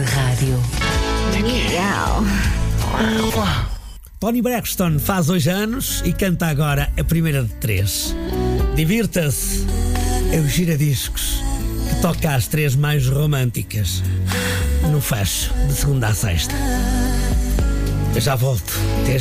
rádio. Tony Braxton faz hoje anos e canta agora a primeira de 3. Divirta-se. É o Giradiscos que toca as 3 mais românticas no fecho de segunda a sexta. Eu já volto. Até